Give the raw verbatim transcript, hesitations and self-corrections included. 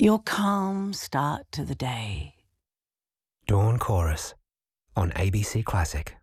Your calm start to the day. Dawn Chorus on A B C Classic.